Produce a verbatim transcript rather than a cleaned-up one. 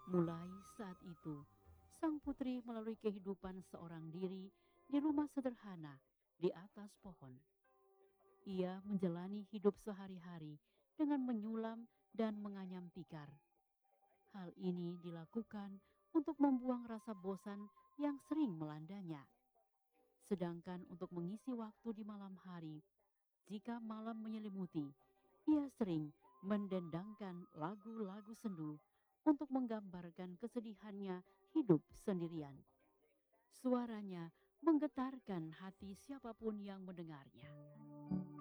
Mulai saat itu, sang putri melalui kehidupan seorang diri di rumah sederhana di atas pohon. Ia menjalani hidup sehari-hari dengan menyulam dan menganyam tikar. Hal ini dilakukan untuk membuang rasa bosan yang sering melandanya. Sedangkan untuk mengisi waktu di malam hari, jika malam menyelimuti, ia sering mendendangkan lagu-lagu sendu untuk menggambarkan kesedihannya hidup sendirian. Suaranya menggetarkan hati siapapun yang mendengarnya.